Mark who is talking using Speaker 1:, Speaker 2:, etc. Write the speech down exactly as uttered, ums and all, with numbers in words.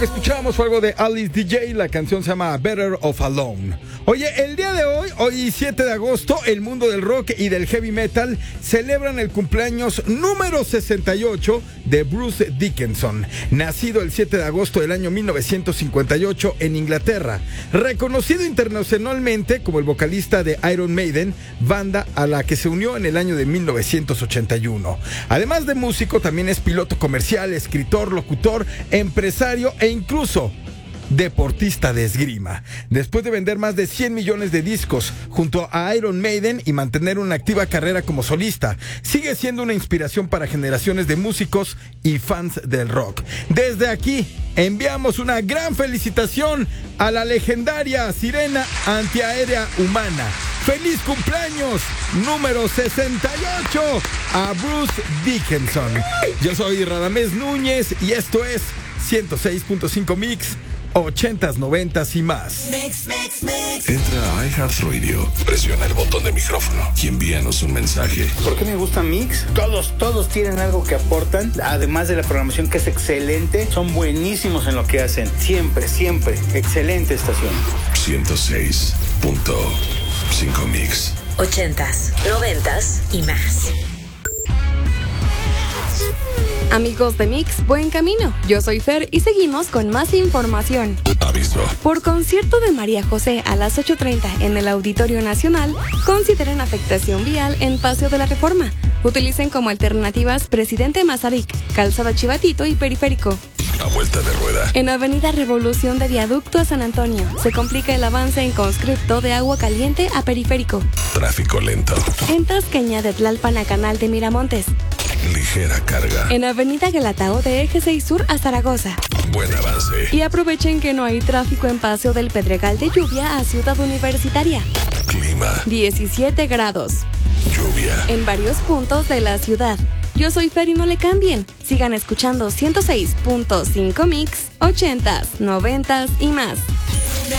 Speaker 1: que escuchábamos fue algo de Alice D J, la canción se llama Better Off Alone. Oye, el día de hoy, hoy siete de agosto, el mundo del rock y del heavy metal celebran el cumpleaños número sesenta y ocho de Bruce Dickinson, nacido el siete de agosto del año mil novecientos cincuenta y ocho en Inglaterra, reconocido internacionalmente como el vocalista de Iron Maiden, banda a la que se unió en el año de mil novecientos ochenta y uno. Además de músico, también es piloto comercial, escritor, locutor, empresario e incluso deportista de esgrima. Después de vender más de cien millones de discos junto a Iron Maiden y mantener una activa carrera como solista, sigue siendo una inspiración para generaciones de músicos y fans del rock. Desde aquí enviamos una gran felicitación a la legendaria sirena antiaérea humana. ¡Feliz cumpleaños número sesenta y ocho a Bruce Dickinson! Yo soy Radamés Núñez y esto es ciento seis punto cinco Mix, ochentas, noventas y más.
Speaker 2: Mix, mix, mix.
Speaker 3: Entra a iHeartRadio, presiona el botón de micrófono y envíanos un mensaje.
Speaker 4: ¿Por qué me gusta Mix? Todos, todos tienen algo que aportan, además de la programación que es excelente, son buenísimos en lo que hacen. Siempre, siempre, excelente estación.
Speaker 3: ciento seis punto cinco Mix.
Speaker 2: Ochentas, noventas y más.
Speaker 5: Amigos de Mix, buen camino. Yo soy Fer y seguimos con más información.
Speaker 3: Aviso.
Speaker 5: Por concierto de María José a las ocho treinta en el Auditorio Nacional, consideren afectación vial en Paseo de la Reforma. Utilicen como alternativas Presidente Mazarik, Calzada Chivatito y Periférico.
Speaker 3: A vuelta de rueda.
Speaker 5: En Avenida Revolución de Viaducto a San Antonio, se complica el avance en conscripto de Agua Caliente a Periférico.
Speaker 3: Tráfico lento.
Speaker 5: En Tasqueña de Tlalpan a Canal de Miramontes.
Speaker 3: Ligera carga.
Speaker 5: En Avenida Guelatao de Eje seis Sur a Zaragoza.
Speaker 3: Buen avance.
Speaker 5: Y aprovechen que no hay tráfico en Paseo del Pedregal de Lluvia a Ciudad Universitaria.
Speaker 3: Clima.
Speaker 5: diecisiete grados.
Speaker 3: Lluvia.
Speaker 5: En varios puntos de la ciudad. Yo soy Fer y no le cambien. Sigan escuchando ciento seis punto cinco Mix, ochentas, noventas y más.